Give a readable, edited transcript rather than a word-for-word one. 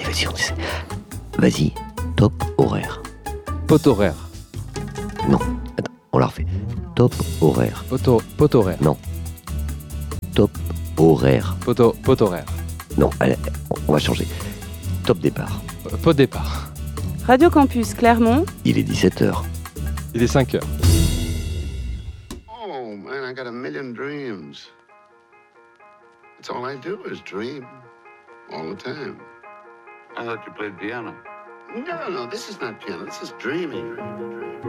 si on disait... Vas-y, top horaire. Pot horaire. Non, attends, on la refait. Top horaire. Pot horaire. Non. Top horaire. Pot horaire. Non, allez, on va changer. Top départ. Pot départ. Radio Campus Clermont. Il est 17h. Il est 5h. Oh, man, I got a million dreams. That's all I do is dream. All the time. I thought you played piano. No, this is not piano. This is dreaming.